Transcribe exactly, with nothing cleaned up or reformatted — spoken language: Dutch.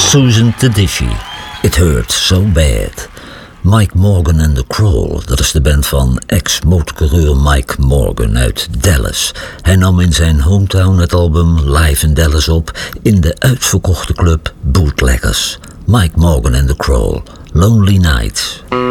Susan Tedeschi, It Hurt So Bad. Mike Morgan and the Crawl, dat is de band van ex-motorcoureur Mike Morgan uit Dallas. Hij nam in zijn hometown het album Live in Dallas op in de uitverkochte club Bootleggers. Mike Morgan and the Crawl, Lonely Nights.